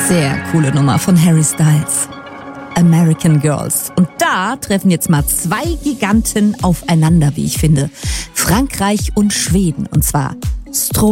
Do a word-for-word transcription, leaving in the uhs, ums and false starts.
Sehr coole Nummer von Harry Styles. American Girls. Und da treffen jetzt mal zwei Giganten aufeinander, wie ich finde. Frankreich und Schweden. Und zwar Stromae